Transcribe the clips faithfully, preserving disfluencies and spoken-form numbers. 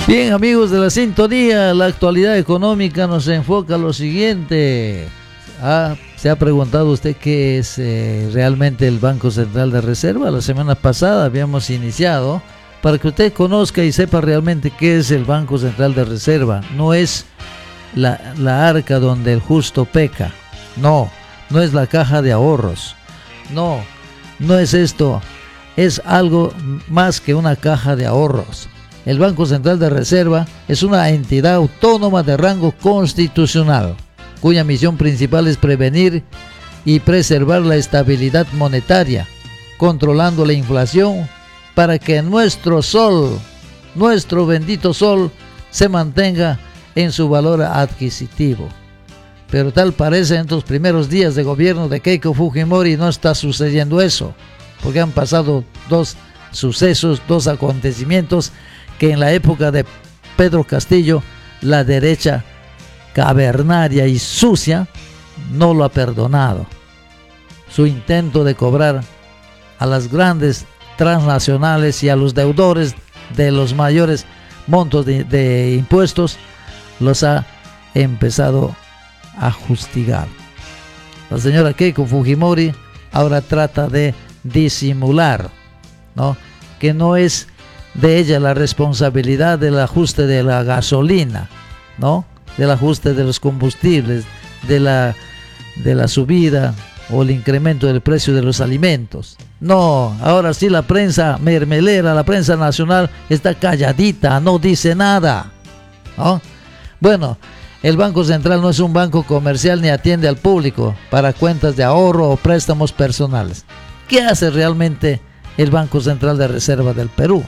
Bien, amigos de la sintonía, la actualidad económica nos enfoca lo siguiente. Ah, ¿se ha preguntado usted qué es eh, realmente el Banco Central de Reserva? La semana pasada habíamos iniciado para que usted conozca y sepa realmente qué es el Banco Central de Reserva. No es la, la arca donde el justo peca. No, no es la caja de ahorros. No, no es esto. Es algo más que una caja de ahorros. El Banco Central de Reserva es una entidad autónoma de rango constitucional, cuya misión principal es prevenir y preservar la estabilidad monetaria, controlando la inflación para que nuestro sol, nuestro bendito sol, se mantenga en su valor adquisitivo. Pero tal parece en estos primeros días de gobierno de Keiko Fujimori no está sucediendo eso, porque han pasado dos sucesos, dos acontecimientos que en la época de Pedro Castillo la derecha cavernaria y sucia no lo ha perdonado. Su intento de cobrar a las grandes transnacionales y a los deudores de los mayores montos de, de impuestos los ha empezado a justigar. La señora Keiko Fujimori ahora trata de disimular, ¿no?, que no es de ella la responsabilidad del ajuste de la gasolina, ¿no?, del ajuste de los combustibles, de la, de la subida o el incremento del precio de los alimentos. No, ahora sí la prensa mermelera, la prensa nacional está calladita, no dice nada, ¿no? Bueno, el Banco Central no es un banco comercial ni atiende al público para cuentas de ahorro o préstamos personales. ¿Qué hace realmente el Banco Central de Reserva del Perú?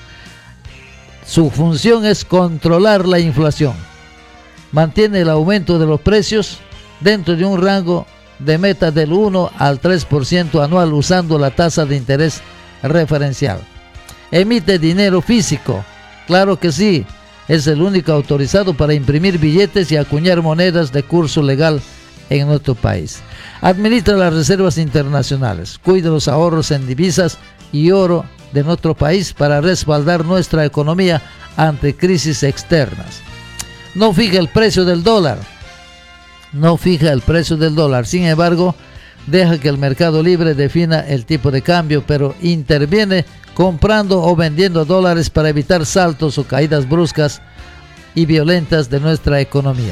Su función es controlar la inflación. Mantiene el aumento de los precios dentro de un rango de meta del uno al tres por ciento anual usando la tasa de interés referencial. Emite dinero físico, claro que sí, es el único autorizado para imprimir billetes y acuñar monedas de curso legal en nuestro país. Administra las reservas internacionales, cuida los ahorros en divisas y oro de nuestro país para respaldar nuestra economía ante crisis externas. No fija el precio del dólar, no fija el precio del dólar, sin embargo, deja que el mercado libre defina el tipo de cambio, pero interviene comprando o vendiendo dólares para evitar saltos o caídas bruscas y violentas de nuestra economía.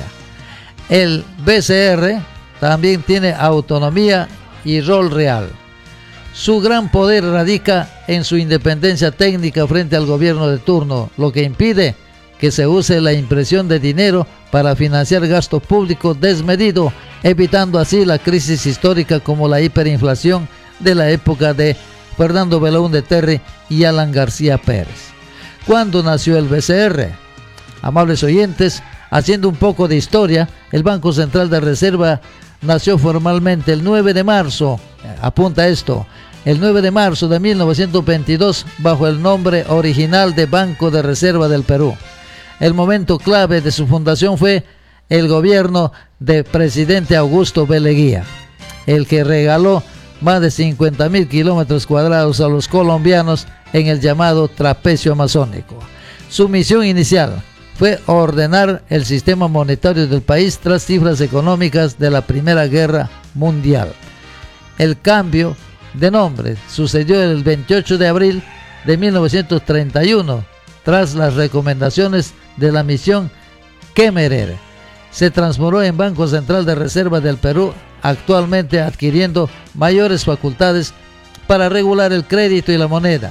El B C R también tiene autonomía y rol real. Su gran poder radica en su independencia técnica frente al gobierno de turno, lo que impide que se use la impresión de dinero para financiar gasto público desmedido, evitando así la crisis histórica como la hiperinflación de la época de Fernando Belaúnde Terry y Alan García Pérez. ¿Cuándo nació el B C R? Amables oyentes, haciendo un poco de historia, el Banco Central de Reserva nació formalmente el nueve de marzo, apunta esto, el nueve de marzo de mil novecientos veintidós bajo el nombre original de Banco de Reserva del Perú. El momento clave de su fundación fue el gobierno de presidente Augusto B. Leguía, el que regaló más de cincuenta mil kilómetros cuadrados a los colombianos en el llamado trapecio amazónico. Su misión inicial fue ordenar el sistema monetario del país tras cifras económicas de la Primera Guerra Mundial. El cambio de nombre sucedió el veintiocho de abril de mil novecientos treinta y uno, tras las recomendaciones de la misión Kemmerer. Se transformó en Banco Central de Reserva del Perú, actualmente adquiriendo mayores facultades para regular el crédito y la moneda.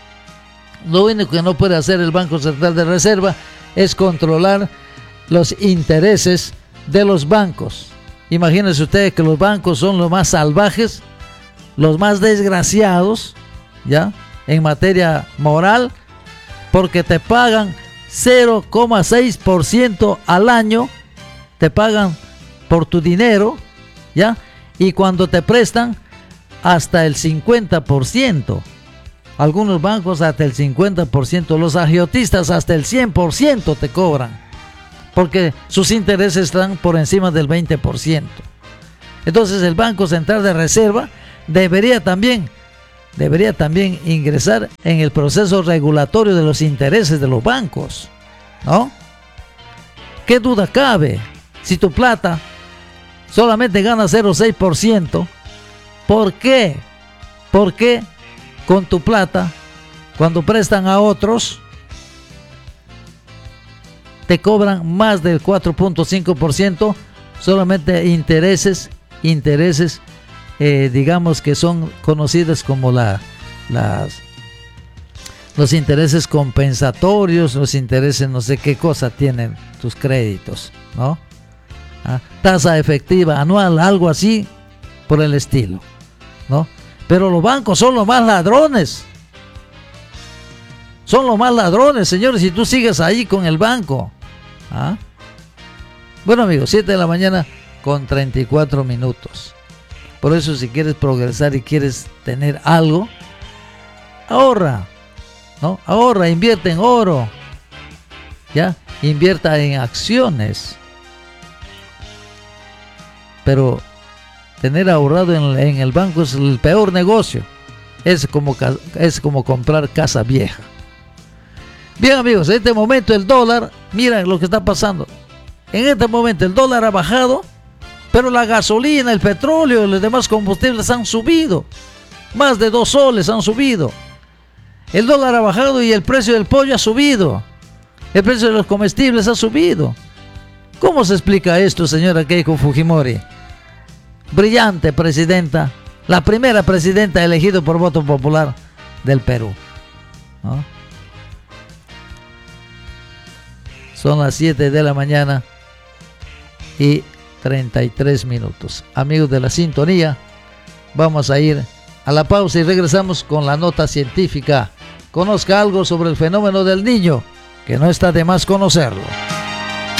Lo único que no puede hacer el Banco Central de Reserva es controlar los intereses de los bancos. Imagínense ustedes que los bancos son los más salvajes, los más desgraciados, ¿ya?, en materia moral, porque te pagan cero coma seis por ciento al año, te pagan por tu dinero, ¿ya?, y cuando te prestan hasta el cincuenta por ciento. Algunos bancos hasta el cincuenta por ciento, los agiotistas hasta el cien por ciento te cobran, porque sus intereses están por encima del veinte por ciento. Entonces el Banco Central de Reserva debería también, debería también ingresar en el proceso regulatorio de los intereses de los bancos, ¿no? ¿Qué duda cabe? Si tu plata solamente gana cero coma seis por ciento, ¿por qué? ¿Por qué con tu plata, cuando prestan a otros, te cobran más del cuatro punto cinco por ciento? Solamente intereses, intereses, eh, digamos que son conocidos como la, las, los intereses compensatorios, los intereses no sé qué cosa tienen tus créditos, ¿no? ¿Ah? Tasa efectiva anual, algo así por el estilo, ¿no? Pero los bancos son los más ladrones. Son los más ladrones, señores, si tú sigues ahí con el banco. ¿Ah? Bueno, amigos, siete de la mañana con treinta y cuatro minutos. Por eso, si quieres progresar y quieres tener algo, ahorra, ¿no? Ahorra, invierte en oro, ¿ya? Invierta en acciones. Pero tener ahorrado en, en el banco es el peor negocio. Es como, es como comprar casa vieja. Bien, amigos, en este momento el dólar, mira lo que está pasando. En este momento el dólar ha bajado, pero la gasolina, el petróleo y los demás combustibles han subido. Más de dos soles han subido. El dólar ha bajado y el precio del pollo ha subido. El precio de los comestibles ha subido. ¿Cómo se explica esto, señora Keiko Fujimori? Brillante presidenta, la primera presidenta elegida por voto popular del Perú, ¿no? Son las siete de la mañana y treinta y tres minutos. Amigos de la sintonía, vamos a ir a la pausa y regresamos con la nota científica. Conozca algo sobre el fenómeno del niño, que no está de más conocerlo.